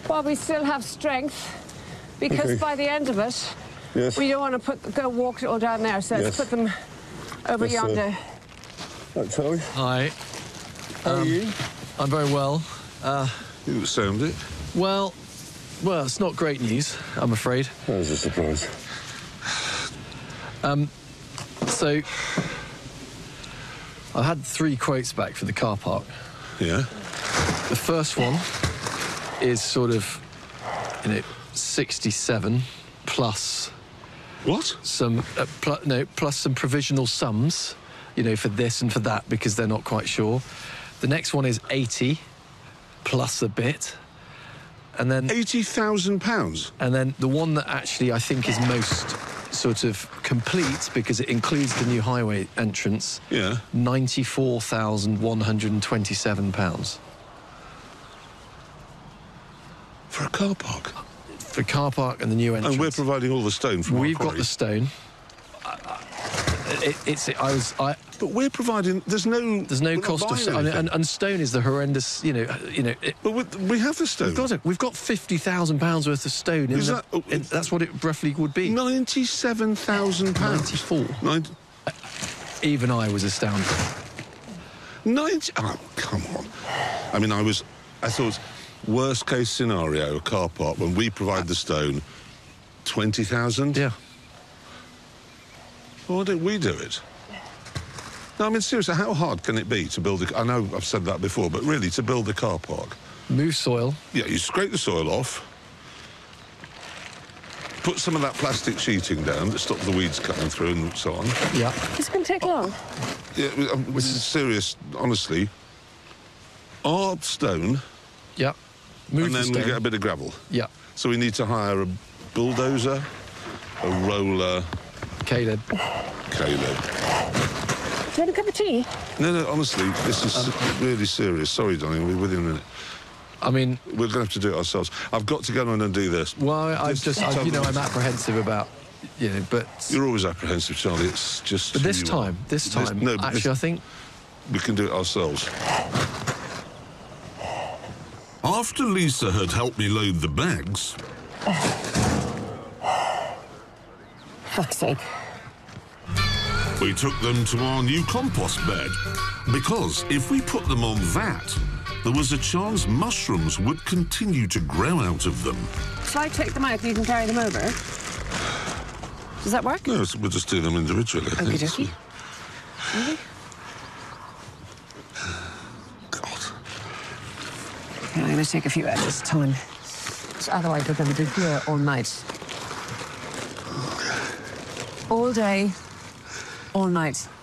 while we still have strength, because by the end of it, we don't want to go walk it all down there, so let's put them over yonder. Right, Charlie. Hi. How are you? I'm very well. You sound it. Well, it's not great news, I'm afraid. That was a surprise. So, I had 3 quotes back for the car park. Yeah? The first one is sort of, 67 plus... What? Some, plus some provisional sums, for this and for that, because they're not quite sure. The next one is 80 plus a bit. And then... £80,000? And then the one that actually I think is most sort of complete, because it includes the new highway entrance. Yeah. £94,127. For a car park? For a car park and the new entrance. And we're providing all the stone from We've our got the stone. But we're providing... There's no cost of stone. And stone is the horrendous, But we have the stone. We've got £50,000 worth of stone. That's what it roughly would be. £97,000. 94. Even I was astounded. 90... Oh, come on. I mean, I thought, worst case scenario, a car park, when we provide the stone, 20,000? Yeah. Why don't we do it? No, I mean, seriously, how hard can it be to build I know I've said that before, but really, to build a car park? Move soil. Yeah, you scrape the soil off, put some of that plastic sheeting down to stop the weeds coming through and so on. Yeah. This can take long. Yeah, this is serious, honestly. Our stone... Yeah. Move and then the stone. we get a bit of gravel. Yeah. So we need to hire a bulldozer, a roller... Caleb. Do you want a cup of tea? No, honestly, this is really serious. Sorry, darling, we'll be with you in a minute. I mean... We're going to have to do it ourselves. I've got to go on and do this. Well, I'm apprehensive about, but... You're always apprehensive, Charlie. It's just... But this time, actually, I think... We can do it ourselves. After Lisa had helped me load the bags... Fuck's sake. We took them to our new compost bed, because if we put them on that, there was a chance mushrooms would continue to grow out of them. Shall I take them out and you can carry them over? Does that work? No, we'll just do them individually. Okie dokie. Really? God. Okay, I'm going to take a few out this time. Otherwise, we're going to be here all night. All day, all night.